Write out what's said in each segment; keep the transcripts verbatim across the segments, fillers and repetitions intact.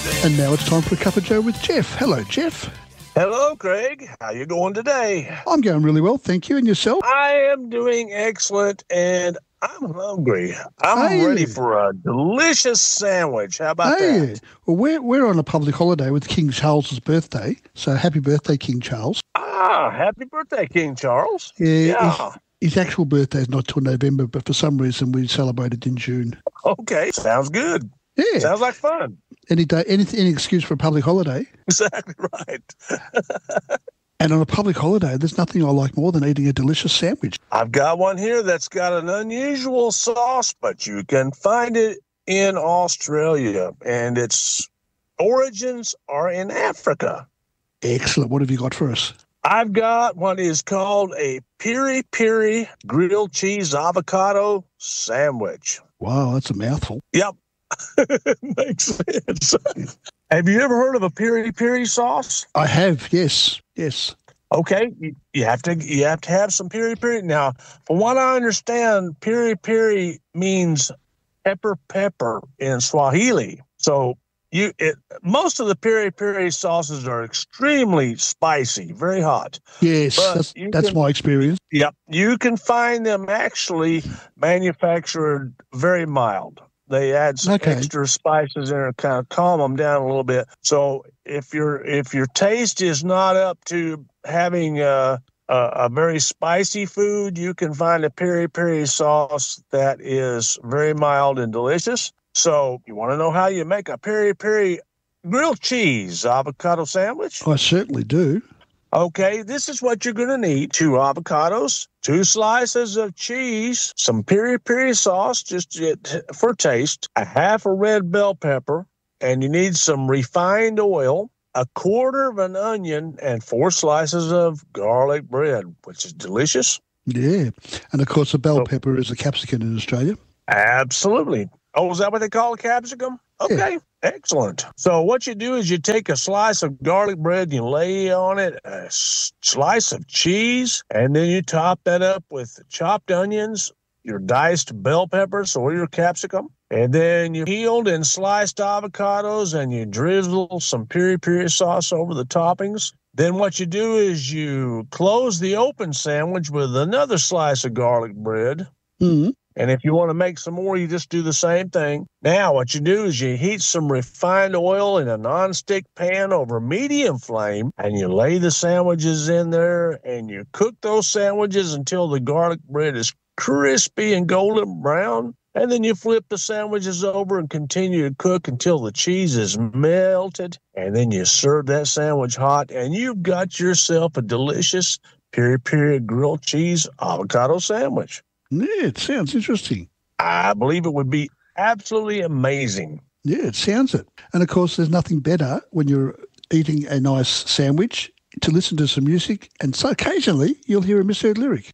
And now it's time for a cup of Joe with Jeff. Hello, Jeff. Hello, Craig. How you going today? I'm going really well, thank you. And yourself? I am doing excellent, and I'm hungry. I'm Hey. ready for a delicious sandwich. How about Hey, that? well, we're, we're on a public holiday with King Charles's birthday, so happy birthday, King Charles. Ah, happy birthday, King Charles. Yeah, Yeah. His, his actual birthday is not till November, but for some reason we celebrated in June. Okay, sounds good. Yeah, Sounds like fun. any day, any, any excuse for a public holiday. Exactly right. And on a public holiday, there's nothing I like more than eating a delicious sandwich. I've got one here that's got an unusual sauce, but you can find it in Australia, and its origins are in Africa. Excellent. What have you got for us? I've got what is called a piri piri grilled cheese avocado sandwich. Wow, that's a mouthful. Yep. Makes sense. Have you ever heard of a piri piri sauce? I have, yes, yes. Okay, you, you have to you have to have some piri piri. Now, from what I understand, piri piri means pepper pepper in Swahili. So you it, most of the piri piri sauces are extremely spicy, very hot. Yes, But that's, you that's can- my experience. Yep, you can find them actually manufactured very mild. They add some Okay. extra spices in there to kind of calm them down a little bit. So if your if your taste is not up to having a, a, a very spicy food, you can find a piri piri sauce that is very mild and delicious. So you want to know how you make a piri piri grilled cheese avocado sandwich? I certainly do. Okay, this is what you're going to need. Two avocados, two slices of cheese, some piri piri sauce just to- for taste, a half a red bell pepper, and you need some refined oil, a quarter of an onion, and four slices of garlic bread, which is delicious. Yeah. And, of course, a bell Oh. pepper is a capsicum in Australia. Absolutely. Oh, is that what they call a capsicum? Okay, excellent. So what you do is you take a slice of garlic bread, you lay on it a s- slice of cheese, and then you top that up with chopped onions, your diced bell peppers or your capsicum, and then you peeled and sliced avocados, and you drizzle some piri piri sauce over the toppings. Then what you do is you close the open sandwich with another slice of garlic bread. Mm. And if you want to make some more, you just do the same thing. Now, what you do is you heat some refined oil in a nonstick pan over medium flame, and you lay the sandwiches in there, and you cook those sandwiches until the garlic bread is crispy and golden brown. And then you flip the sandwiches over and continue to cook until the cheese is melted. And then you serve that sandwich hot, and you've got yourself a delicious piri piri grilled cheese avocado sandwich. Yeah, it sounds interesting. I believe it would be absolutely amazing. Yeah, it sounds it. And, of course, there's nothing better when you're eating a nice sandwich to listen to some music, and so occasionally you'll hear a misheard lyric.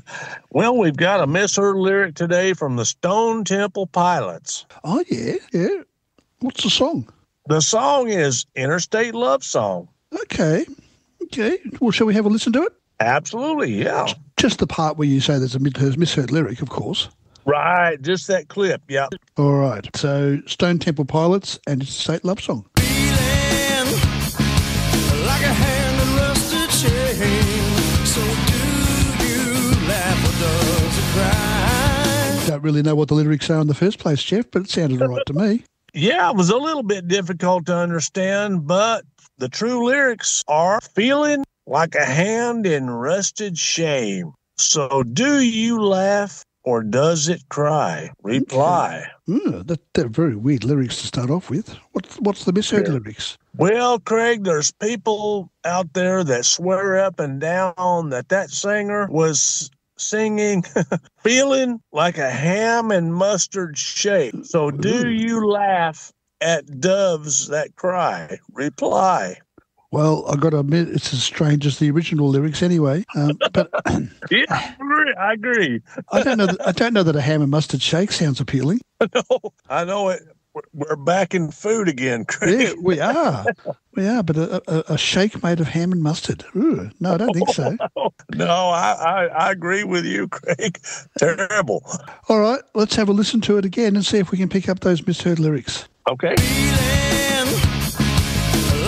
Well, we've got a misheard lyric today from the Stone Temple Pilots. Oh, yeah, yeah. What's the song? The song is Interstate Love Song. Okay, okay. Well, shall we have a listen to it? Absolutely, yeah. Just the part where you say there's a misheard, misheard lyric, of course. Right, just that clip, yeah. All right. So Stone Temple Pilots and it's a state love song. Feeling like a hand in rusted chain. So do you laugh or does it cry? Don't really know what the lyrics are in the first place, Jeff, but it sounded all right to me. Yeah, it was a little bit difficult to understand, but the true lyrics are feeling like a hand in rusted shame. So do you laugh or does it cry? Reply. Mm, that, they're very weird lyrics to start off with. What's, what's the misheard Yeah. lyrics? Well, Craig, there's people out there that swear up and down that that singer was singing feeling like a ham and mustard shape. So do you laugh at doves that cry? Reply. Well, I've got to admit, it's as strange as the original lyrics anyway. Um, but Yeah, I agree. I agree. I don't know. That, I don't know that a ham and mustard shake sounds appealing. No, I know it. We're- We're back in food again, Craig. Yeah, we are. We are. But a, a, a shake made of ham and mustard. Ooh, no, I don't think so. No, I, I, I agree with you, Craig. Terrible. All right, let's have a listen to it again and see if we can pick up those misheard lyrics. Okay. Feeling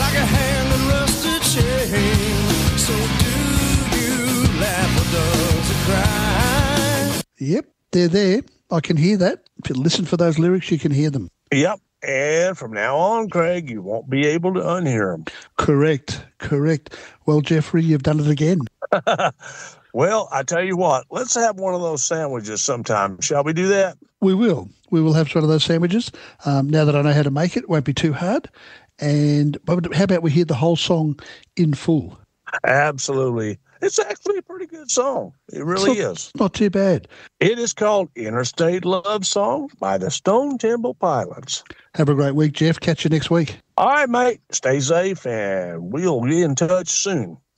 like a hand and rusted chain. So do you laugh or does it cry? Yep, they're there. I can hear that. If you listen for those lyrics, you can hear them. Yep. And from now on, Craig, you won't be able to unhear them. Correct, correct. Well, Jeffrey, you've done it again. Well, I tell you what, let's have one of those sandwiches sometime. Shall we do that? We will. We will have one of those sandwiches. Um, now that I know how to make it, it won't be too hard. And but how about we hear the whole song in full? Absolutely. It's actually a pretty good song. It really not, is. Not too bad. It is called Interstate Love Song by the Stone Temple Pilots. Have a great week, Jeff. Catch you next week. All right, mate. Stay safe, and we'll be in touch soon.